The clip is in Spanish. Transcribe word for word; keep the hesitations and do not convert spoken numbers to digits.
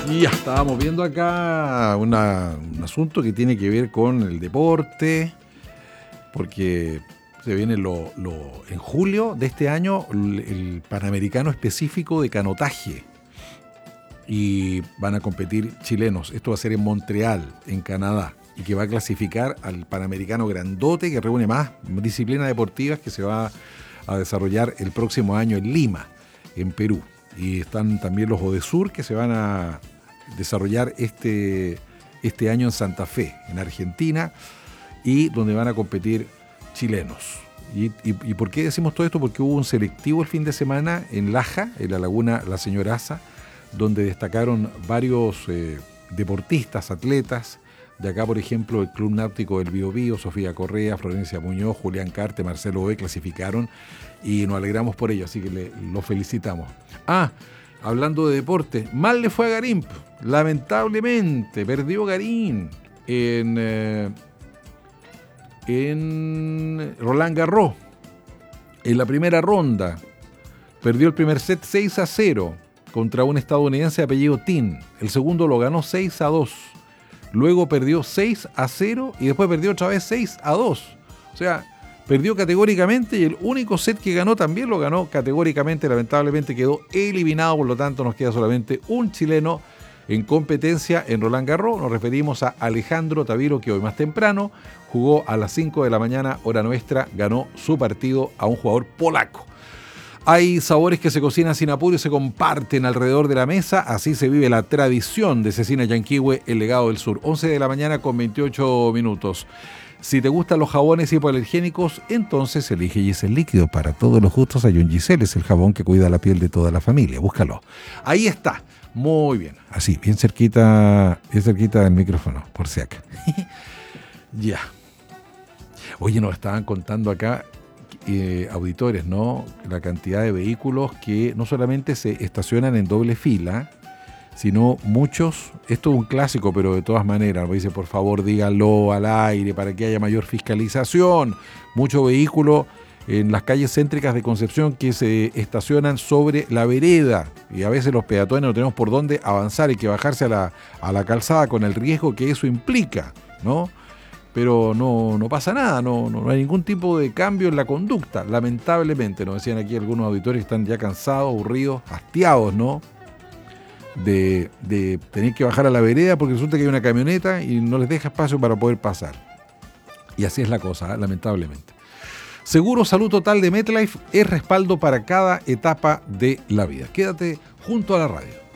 Y ya estábamos viendo acá una, un asunto que tiene que ver con el deporte, porque se viene lo, lo, en julio de este año el, el Panamericano específico de canotaje y van a competir chilenos. Esto va a ser en Montreal, en Canadá, y que va a clasificar al Panamericano grandote que reúne más disciplinas deportivas que se va a desarrollar el próximo año en Lima, en Perú. Y están también los ODESUR que se van a desarrollar este, este año en Santa Fe, en Argentina, y donde van a competir chilenos. ¿Y, y, y por qué decimos todo esto? Porque hubo un selectivo el fin de semana en Laja, en la laguna La Señoraza, donde destacaron varios eh, deportistas, atletas. De acá, por ejemplo, el Club Náutico del Biobío, Sofía Correa, Florencia Muñoz, Julián Carte, Marcelo Oe clasificaron y nos alegramos por ello, así que le, los felicitamos. Ah, hablando de deporte, mal le fue a Garín, lamentablemente, perdió Garín en, eh, en Roland Garros, en la primera ronda. Perdió el primer set seis a cero contra un estadounidense de apellido Tin. El segundo lo ganó seis a dos. Luego perdió seis a cero y después perdió otra vez seis a dos. O sea, perdió categóricamente y el único set que ganó también lo ganó categóricamente. Lamentablemente quedó eliminado, por lo tanto nos queda solamente un chileno en competencia en Roland Garros. Nos referimos a Alejandro Taviro, que hoy más temprano jugó a las cinco de la mañana, hora nuestra, ganó su partido a un jugador polaco. Hay sabores que se cocinan sin apuro y se comparten alrededor de la mesa. Así se vive la tradición de Cecina Yanquihue, el legado del sur. once de la mañana con veintiocho minutos. Si te gustan los jabones hipoalergénicos, entonces elige Giselle Líquido. Para todos los gustos hay un Giselle, es el jabón que cuida la piel de toda la familia. Búscalo. Ahí está. Muy bien. Así, bien cerquita, bien cerquita del micrófono, por si acá. Ya. Oye, nos estaban contando acá Eh, auditores, ¿no? La cantidad de vehículos que no solamente se estacionan en doble fila, sino muchos, esto es un clásico, pero de todas maneras, me dice, por favor, díganlo al aire para que haya mayor fiscalización. Mucho vehículo en las calles céntricas de Concepción que se estacionan sobre la vereda y a veces los peatones no tenemos por dónde avanzar, hay que bajarse a la, a la calzada con el riesgo que eso implica, ¿no? Pero no, no pasa nada, no, no, no hay ningún tipo de cambio en la conducta, lamentablemente. Nos decían aquí algunos auditores que están ya cansados, aburridos, hastiados, ¿no? De, de tener que bajar a la vereda porque resulta que hay una camioneta y no les deja espacio para poder pasar. Y así es la cosa, ¿eh? Lamentablemente. Seguro Salud Total de MetLife es respaldo para cada etapa de la vida. Quédate junto a la radio.